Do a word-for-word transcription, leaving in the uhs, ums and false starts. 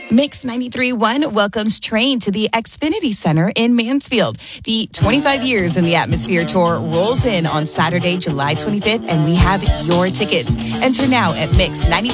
Mix ninety-three point one welcomes Train to the Xfinity Center in Mansfield. The twenty-five Years in the Atmosphere Tour rolls in on Saturday, July twenty-fifth, and we have your tickets. Enter now at mix ninety-three